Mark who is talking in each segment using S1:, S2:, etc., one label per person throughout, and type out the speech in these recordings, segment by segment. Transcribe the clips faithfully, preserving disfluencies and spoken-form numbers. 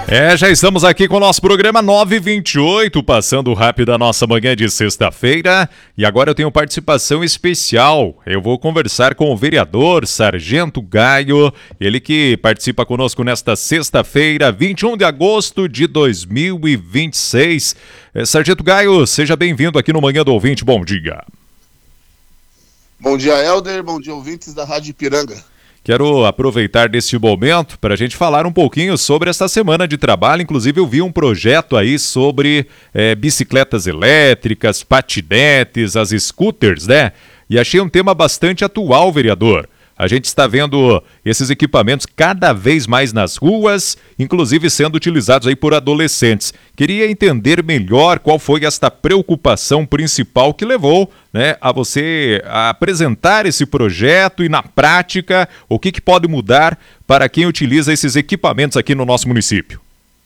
S1: É, já estamos aqui com o nosso programa nove e vinte e oito, passando rápido a nossa manhã de sexta-feira. E agora eu tenho participação especial. Eu vou conversar com o vereador Sargento Gaio, ele que participa conosco nesta sexta-feira, vinte e um de agosto de dois mil e vinte e seis. É, Sargento Gaio, seja bem-vindo aqui no Manhã do Ouvinte. Bom dia.
S2: Bom dia, Helder. Bom dia, ouvintes da Rádio Ipiranga.
S1: Quero aproveitar deste momento para a gente falar um pouquinho sobre essa semana de trabalho. Inclusive, eu vi um projeto aí sobre é, bicicletas elétricas, patinetes, as scooters, né? E achei um tema bastante atual, vereador. A gente está vendo esses equipamentos cada vez mais nas ruas, inclusive sendo utilizados aí por adolescentes. Queria entender melhor qual foi esta preocupação principal que levou, né, a você a apresentar esse projeto e, na prática, o que, que pode mudar para quem utiliza esses equipamentos aqui no nosso município.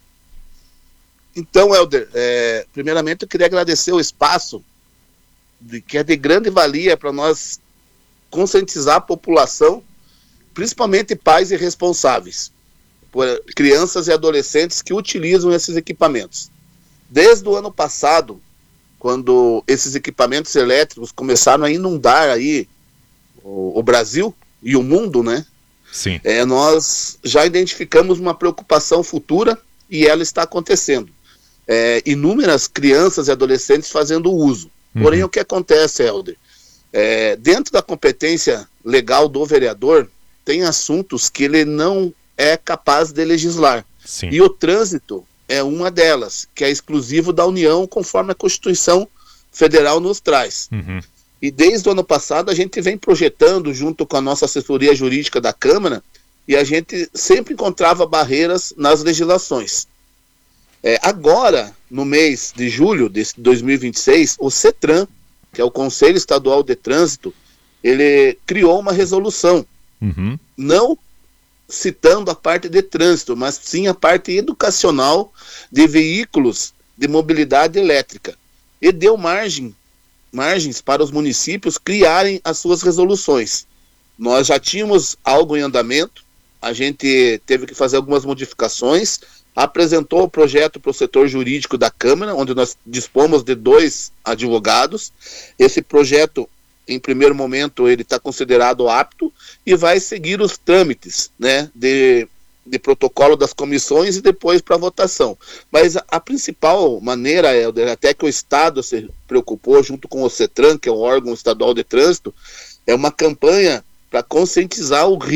S2: Então, Helder, é, primeiramente eu queria agradecer o espaço, de, que é de grande valia para nós conscientizar a população, principalmente pais e responsáveis, por crianças e adolescentes que utilizam esses equipamentos. Desde o ano passado, quando esses equipamentos elétricos começaram a inundar aí o, o Brasil e o mundo, né?
S1: Sim.
S2: É, nós já identificamos uma preocupação futura e ela está acontecendo. É, inúmeras crianças e adolescentes fazendo uso. Uhum. Porém, o que acontece, Helder? É, dentro da competência legal do vereador, tem assuntos que ele não é capaz de legislar.
S1: Sim.
S2: E o trânsito é uma delas, que é exclusivo da União, conforme a Constituição Federal nos traz.
S1: Uhum.
S2: E desde o ano passado a gente vem projetando, junto com a nossa assessoria jurídica da Câmara, e a gente sempre encontrava barreiras nas legislações. É, agora, no mês de julho de dois mil e vinte e seis, o CETRAN, que é o Conselho Estadual de Trânsito, ele criou uma resolução,
S1: uhum.
S2: não citando a parte de trânsito, mas sim a parte educacional de veículos de mobilidade elétrica. E deu margem, margens para os municípios criarem as suas resoluções. Nós já tínhamos algo em andamento, a gente teve que fazer algumas modificações, apresentou o projeto para o setor jurídico da Câmara, onde nós dispomos de dois advogados. Esse projeto, em primeiro momento, ele está considerado apto e vai seguir os trâmites, né, de, de protocolo das comissões e depois para votação. Mas a, a principal maneira, Helder, até que o Estado se preocupou, junto com o CETRAN, que é o órgão estadual de trânsito, é uma campanha para conscientizar o